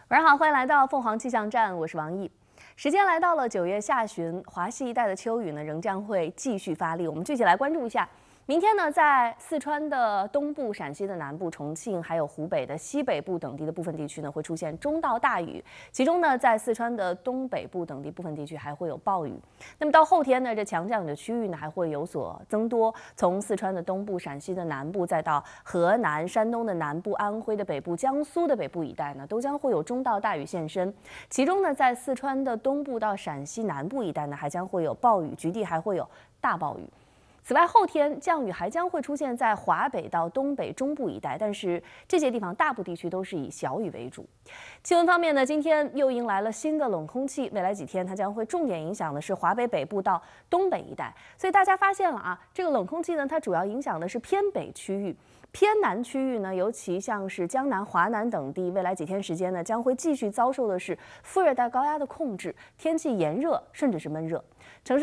晚上好，欢迎来到凤凰气象站，我是王毅。时间来到了9月下旬，华西一带的秋雨呢仍将会继续发力。我们具体来关注一下，明天呢，在四川的东部、陕西的南部、重庆还有湖北的西北部等地的部分地区呢，会出现中到大雨，其中呢，在四川的东北部等地部分地区还会有暴雨。那么到后天呢，这强降雨的区域呢还会有所增多，从四川的东部、陕西的南部，再到河南、山东的南部、安徽的北部、江苏的北部一带呢，都将会有中到大雨现身。其中呢，在四川的东部到陕西南部一带呢，还将会有暴雨，局地还会有大暴雨。此外，后天降雨还将会出现在华北到东北中部一带，但是这些地方大部地区都是以小雨为主。气温方面呢，今天又迎来了新的冷空气，未来几天它将会重点影响的是华北北部到东北一带。所以大家发现了啊，这个冷空气呢，它主要影响的是偏北区域。偏南区域呢，尤其像是江南、华南等地，未来几天时间呢，将会继续遭受的是副热带高压的控制，天气炎热甚至是闷热。城市